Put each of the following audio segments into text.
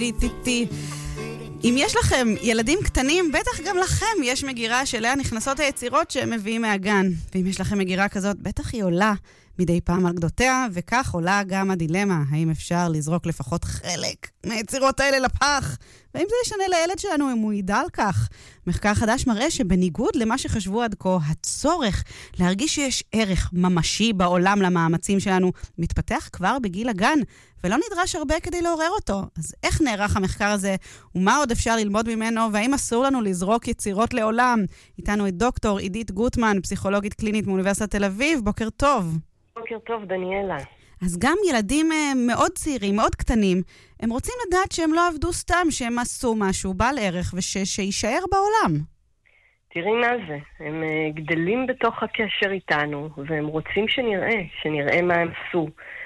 אם יש לכם ילדים קטנים, בטח גם לכם יש מגירה שאליה נכנסות היצירות שהם מביאים מהגן. ואם יש לכם מגירה כזאת, בטח היא עולה מדי פעם על גדותיה, וכך עולה גם הדילמה, האם אפשר לזרוק לפחות חלק מהיצירות האלה לפח, והאם זה ישנה לילד שלנו אם הוא ידע על כך. מחקר חדש מראה שבניגוד למה שחשבו עד כה, הצורך להרגיש שיש ערך ממשי בעולם למאמצים שלנו מתפתח כבר בגיל הגן, ולא נדרש הרבה כדי לעורר אותו. אז איך נערך המחקר הזה, ומה עוד אפשר ללמוד ממנו, והאם אסור לנו לזרוק יצירות לעולם? איתנו את דוקטור עידית גוטמן, פסיכולוגית קלינית מאוניברסיטת תל אביב. בוקר טוב. בוקר טוב, דניאלה. אז גם ילדים מאוד צעירים, מאוד קטנים, הם רוצים לדעת שהם לא עבדו סתם, שהם עשו משהו בעל ערך ושישאר בעולם. תראי מה זה, הם גדלים בתוך הקשר איתנו, והם רוצים שנראה מה הם עשו.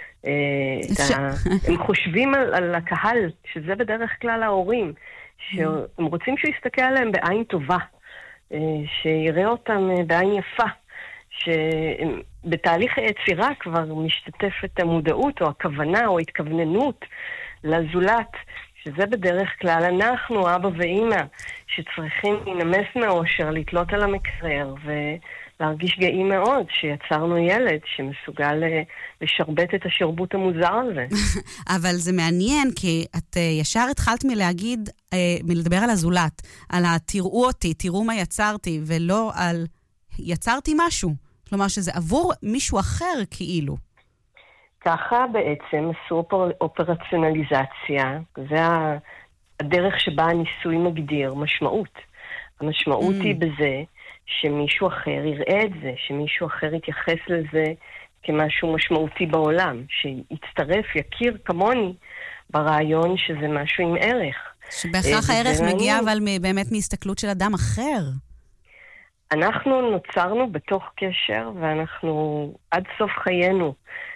הם חושבים על הקהל, שזה בדרך כלל ההורים, שהם רוצים שהוא יסתכל עליהם בעין טובה, שיראה אותם בעין יפה. שבתהליך היצירה כבר משתתפת המודעות או הכוונה או התכווננות לזולת, שזה בדרך כלל אנחנו, אבא ואמא, שצריכים להינמס מאושר, לתלות על המקרר ולהרגיש גאים מאוד שיצרנו ילד שמסוגל לשרבט את השרבוט המוזר הזה. אבל זה מעניין, כי את ישר התחלת מלדבר על הזולת, על תראו אותי, תראו מה יצרתי, ולא על יצרתי משהו. כלומר שזה עבור מישהו אחר כאילו. ככה בעצם עשו אופרציונליזציה, זה הדרך שבה הניסוי מגדיר משמעות. המשמעות היא בזה שמישהו אחר יראה את זה, שמישהו אחר יתייחס לזה כמשהו משמעותי בעולם, שיצטרף, יכיר כמוני ברעיון שזה משהו עם ערך. שבהכרח הערך מגיע אבל באמת מהסתכלות של אדם אחר. אנחנו נוצרנו בתוך קשר, ואנחנו עד סוף חיינו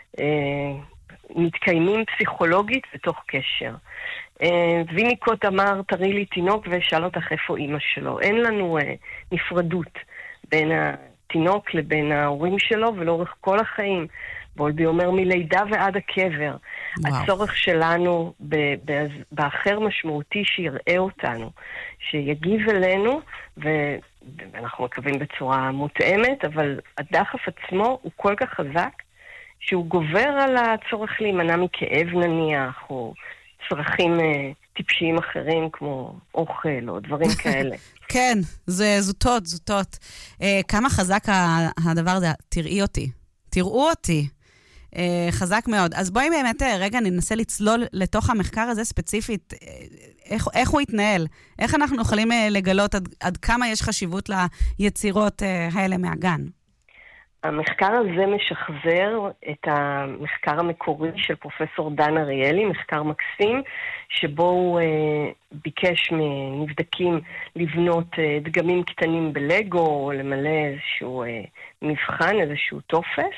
מתקיימים פסיכולוגית בתוך קשר. ויניקוט אמר, תראי לי תינוק ושאל אותך איפה אמא שלו. אין לנו נפרדות בין התינוק לבין ההורים שלו, ולאורך כל החיים. בולבי אומר מלידה ועד הקבר. הצורך שלנו באחר משמעותי שיראה אותנו, שיגיב אלינו, ואנחנו מקווים בצורה מותאמת, אבל הדחף עצמו הוא כל כך חזק, שהוא גובר על הצורך להימנע מכאב נניח, או צרכים טיפשיים אחרים, כמו אוכל או דברים כאלה. כן, זה זוטות. כמה חזק הדבר הזה, תראי אותי, תראו אותי. חזק מאוד. אז בואי באמת רגע ננסה לצלול לתוך המחקר הזה ספציפית, איך הוא יתנהל, איך אנחנו יכולים לגלות עד כמה יש חשיבות ליצירות האלה מהגן. המחקר הזה משחזר את המחקר המקורי של פרופסור דן אריאלי, מחקר מקסים, שבו הוא ביקש מנבדקים לבנות דגמים קטנים בלגו, או למלא איזשהו מבחן, איזשהו טופס,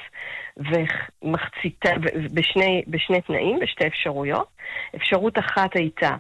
בשני תנאים, בשתי אפשרויות. אפשרות אחת הייתה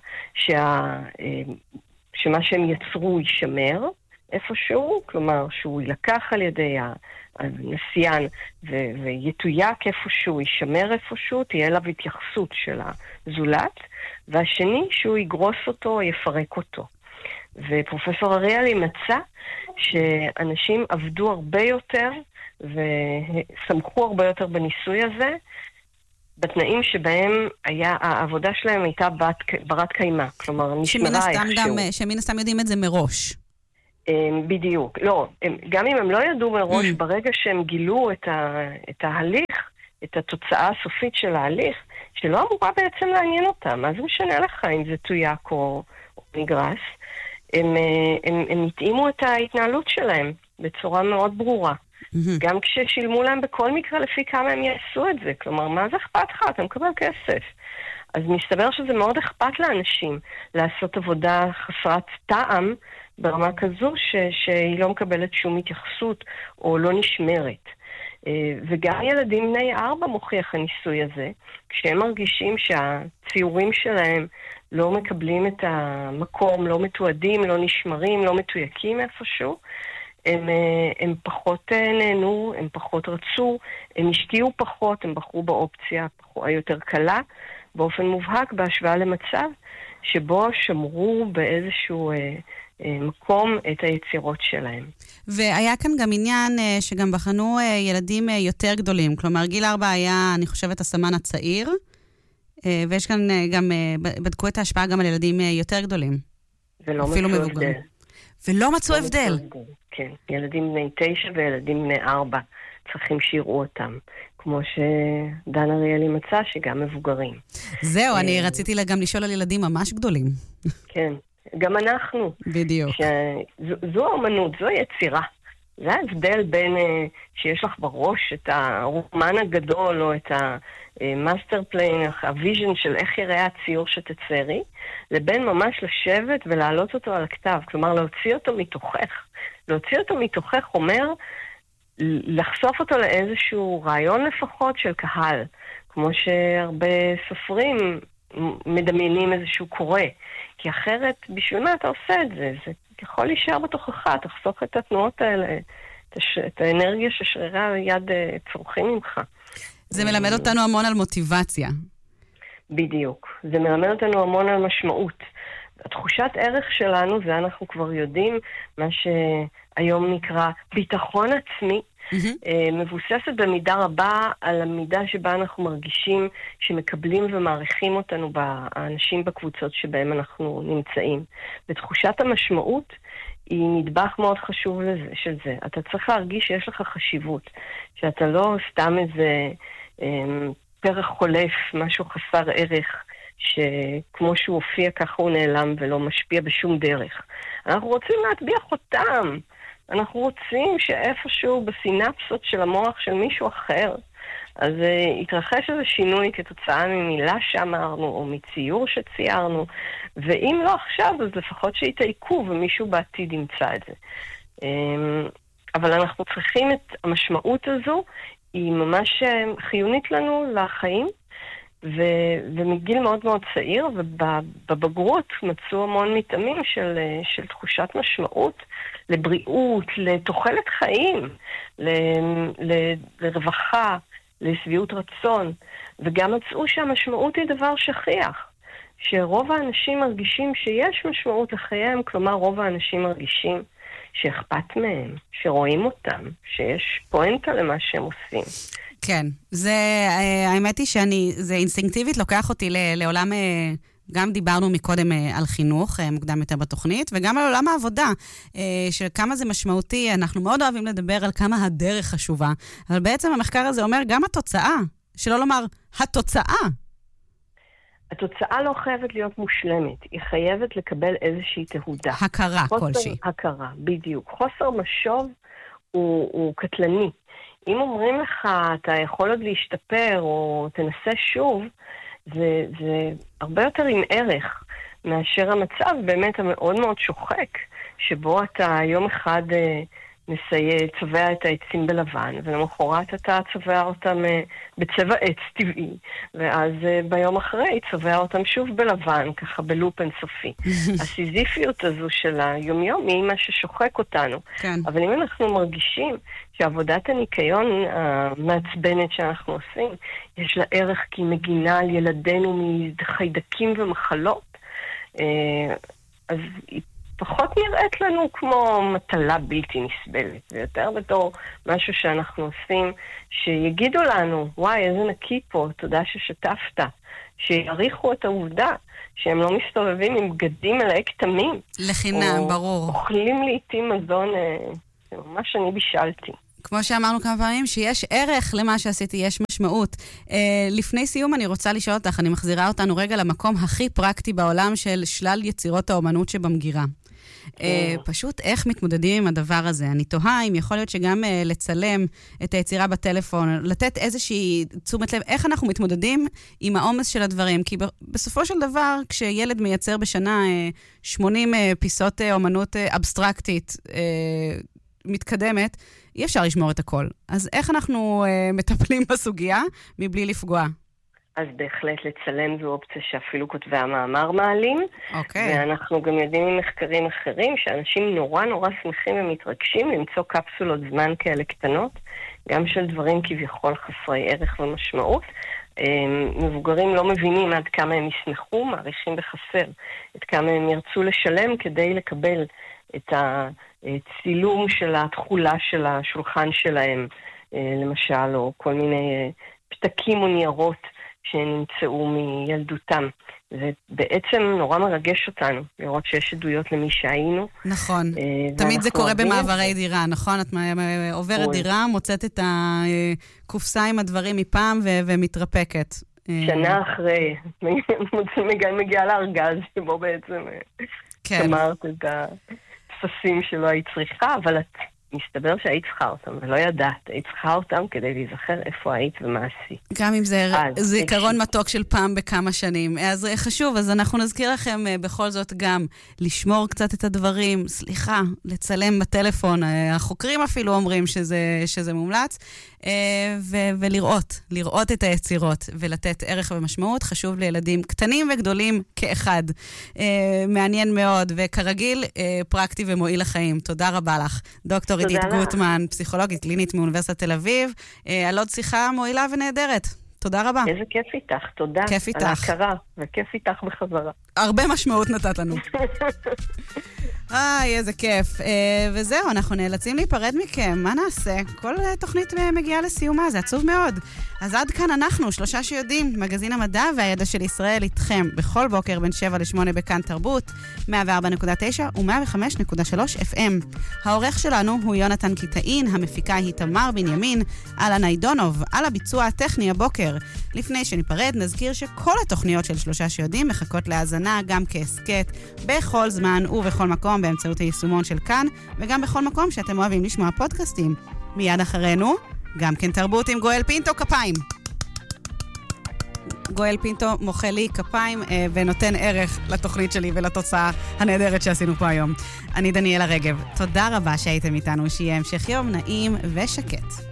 שמה שהם יצרו יישמר איפשהו, כלומר שהוא ילקח על ידי הנסיין ויתויק איפשהו, יישמר איפשהו, תהיה אליו התייחסות של הזולת, והשני שהוא יגרוס אותו, יפרק אותו. ופרופסור אריאלי מצא שאנשים עבדו הרבה יותר וסמכו הרבה יותר בניסוי הזה, בתנאים שבהם העבודה שלהם הייתה ברת קיימה, כלומר נשמרה איכשהו. שמן הסתם יודעים את זה מראש. בדיוק. לא, גם אם הם לא ידעו מראש, ברגע שהם גילו את ההליך, את התוצאה הסופית של ההליך, שלא אמורה בעצם לעניין אותם, אז זה משנה לך אם זה תויק או נגרס, הם התאימו את ההתנהלות שלהם בצורה מאוד ברורה. גם כששילמו להם בכל מקרה לפי כמה הם יעשו את זה. כלומר, מה זה אכפת לך? אתה מקבל כסף. אז מסתבר שזה מאוד אכפת לאנשים לעשות עבודה חסרת טעם ברמה כזו שהיא לא מקבלת שום התייחסות או לא נשמרת. וגם ילדים בני 4 מוכיח הניסוי הזה, כשהם מרגישים שהציורים שלהם לא מקבלים את המקום, לא מתועדים, לא נשמרים, לא מתויקים איפשהו, הם פחות נהנו, הם פחות רצו, הם השקיעו פחות, הם בחרו באופציה היותר קלה, באופן מובהק בהשוואה למצב שבו שמרו באיזשהו מקום את היצירות שלהם. והיה כאן גם עניין שגם בחנו ילדים יותר גדולים, כלומר גיל 4 היה, אני חושבת, הסמן הצעיר, ויש כאן גם, בדקו את ההשפעה גם על ילדים יותר גדולים. ולא מצאו הבדל. ולא מצאו הבדל. כן, ילדים בני 9 וילדים בני 4 צריכים שיראו אותם, כמו שדן אריאלי מצא, שגם מבוגרים. זהו, אני רציתי גם לשאול על ילדים ממש גדולים. כן, גם אנחנו. בדיוק. זו האמנות, זו יצירה. זה ההבדל בין שיש לך בראש את הרומן הגדול, או את המאסטר פליין, הוויז'ן של איך יראה הציור שתציירי, לבין ממש לשבת ולהעלות אותו על הכתב. כלומר, להוציא אותו מתוכך. להוציא אותו מתוכך אומר לחשוף אותו לאיזשהו רעיון לפחות של קהל. כמו שהרבה סופרים מדמיינים איזשהו קורא. כי אחרת, בשביל מה אתה עושה את זה? זה יכול להישאר בתוכך, תחסוך את התנועות האלה, את האנרגיה ששרירי היד צורכים ממך. זה מלמד אותנו המון על מוטיבציה. בדיוק. זה מלמד אותנו המון על משמעות. התחושת ערך שלנו, זה אנחנו כבר יודעים, מה שהיום נקרא ביטחון עצמי, מבוססת במידה רבה על המידה שבה אנחנו מרגישים שמקבלים ומעריכים אותנו האנשים בקבוצות שבהם אנחנו נמצאים. ותחושת המשמעות היא נדבך מאוד חשוב של זה. אתה צריך להרגיש שיש לך חשיבות, שאתה לא סתם איזה פרח חולף, משהו חסר ערך, שכמו שהוא הופיע ככה הוא נעלם ולא משפיע בשום דרך. אנחנו רוצים להטביע חותם. אנחנו רוצים שאיפשהו בסינפסות של המוח של מישהו אחר, אז יתרחש איזה שינוי כתוצאה ממילה שאמרנו, או מציור שציירנו, ואם לא עכשיו, אז לפחות שיתעיקו ומישהו בעתיד ימצא את זה. אבל אנחנו צריכים את המשמעות הזו, היא ממש חיונית לנו לחיים, ומגיל מאוד מאוד צעיר, ובבגרות מצאו המון מתאמים של תחושת משמעות, לבריאות, לתוחלת חיים, לרווחה, לשביעות רצון, וגם מצאו שהמשמעות היא דבר שכיח, שרוב האנשים מרגישים שיש משמעות לחייהם, כלומר רוב האנשים מרגישים שאכפת מהם, שרואים אותם, שיש פואנטה למה שהם עושים. כן, האמת היא זה אינסטינקטיבית לוקח אותי לעולם, גם דיברנו מקודם על חינוך, מוקדם יותר בתוכנית, וגם על עולם העבודה, של כמה זה משמעותי, אנחנו מאוד אוהבים לדבר על כמה הדרך חשובה, אבל בעצם המחקר הזה אומר גם התוצאה, שלא לומר התוצאה. התוצאה לא חייבת להיות מושלמת, היא חייבת לקבל איזושהי תהודה. הכרה כלשהי. הכרה, בדיוק. חוסר משוב הוא קטלני. אם אומרים לך, אתה יכול עוד להשתפר או תנסה שוב, זה הרבה יותר עם ערך מאשר המצב באמת המאוד מאוד שוחק, שבו אתה יום אחד צובע את העצים בלבן, ולמחרת אתה צובע אותם בצבע עץ טבעי, ואז ביום אחרי צובע אותם שוב בלבן, ככה בלופ אינסופי. הסיזיפיות הזו של היומיום היא מה ששוחק אותנו. כן. אבל אם אנחנו מרגישים שעבודת הניקיון המעצבנת שאנחנו עושים, יש לה ערך כי היא מגינה על ילדינו מחיידקים ומחלות, אז היא פחות נראית לנו כמו מטלה בלתי נסבלת, ויותר בתור משהו שאנחנו עושים, שיגידו לנו, וואי, איזה נקי פה, תודה ששתפת, שיעריכו את העובדה, שהם לא מסתובבים עם בגדים מלאי כתמים. לחינם, ברור. אוכלים לעתים מזון, ממש אני בישלתי. כמו שאמרנו כמה פעמים, שיש ערך למה שעשיתי, יש משמעות. לפני סיום אני רוצה לשאול אותך, אני מחזירה אותנו רגע למקום הכי פרקטי בעולם של שלל יצירות האומנות שבמגירה. פשוט איך מתמודדים עם הדבר הזה. אני תוהה אם יכול להיות שגם לצלם את היצירה בטלפון, לתת איזושהי תשומת לב, איך אנחנו מתמודדים עם העומס של הדברים. כי בסופו של דבר, כשילד מייצר בשנה 80 פיסות אומנות אבסטרקטית מתקדמת, אי אפשר לשמור את הכל. אז איך אנחנו מטפלים בסוגיה מבלי לפגוע? אז בהחלט לצלם זו אופציה שאפילו כותבי המאמר מעלים. אוקיי. ואנחנו גם יודעים ממחקרים אחרים שאנשים נורא נורא שמחים ומתרגשים למצוא קפסולות זמן כאלה קטנות, גם של דברים כביכול חסרי ערך ומשמעות. מבוגרים לא מבינים עד כמה הם ישמחו, מעריכים בחסר, את כמה הם ירצו לשלם כדי לקבל את הצילום של התכולה של השולחן שלהם, למשל, או כל מיני פתקים או ניירות שנמצאו מילדותם. זה בעצם נורא מרגש אותנו, לראות שיש עדויות למי שהיינו. נכון. תמיד זה קורה במעברי דירה, נכון? את עוברת דירה, מוצאת את הקופסה עם הדברים מפעם ומתרפקת. שנה אחרי, מגיעה לארגז, שבו בעצם שמרת את התפסים שלא היית צריכה, אבל את מסתבר שהיית צריכה אותם, ולא ידעת. היית צריכה אותם כדי להיזכר איפה היית ומה עשית. גם אם זה זיכרון מתוק של פעם בכמה שנים. אז חשוב, אז אנחנו נזכיר לכם בכל זאת גם לשמור קצת את הדברים, סליחה, לצלם בטלפון, החוקרים אפילו אומרים שזה מומלץ, ולראות את היצירות, ולתת ערך ומשמעות, חשוב לילדים קטנים וגדולים כאחד. מעניין מאוד, וכרגיל, פרקטי ומועיל לחיים. תודה רבה לך. דוקטור עידית גוטמן, פסיכולוגית קלינית מאוניברסיטת תל אביב, על עוד שיחה מועילה ונהדרת. תודה רבה. איזה כיף איתך, תודה. כיף איתך. על ההכרה, וכיף איתך בחזרה. הרבה משמעות נתת לנו. איזה כיף. וזהו, אנחנו נאלצים להיפרד מכם. מה נעשה? כל תוכנית מגיעה לסיומה, זה עצוב מאוד. אז עד כאן אנחנו, 3 שיודעים, מגזין המדע והידע של ישראל איתכם, בכל בוקר בין 7 ל-8 בכאן תרבות, 104.9 ו-105.3 FM. העורך שלנו הוא יונתן קיטאין, המפיקה היא תמר בנימין, אלנה עידונוב, על הביצוע הטכני הבוקר. לפני שניפרד, נזכיר שכל התוכניות של 3 שיודעים מחכות להאזנה גם כעסקט, בכל זמן ובכל מקום באמצעות היישומון של כאן, וגם בכל מקום שאתם אוהבים לשמוע פודקאסטים. מיד אחרינו, גם כן תרבות עם גואל פינטו, כפיים. גואל פינטו מוחא לי כפיים ונותן ערך לתוכנית שלי ולתוצאה הנהדרת שעשינו פה היום. אני דניאלה רגב. תודה רבה שהייתם איתנו, שיהיה המשך יום נעים ושקט.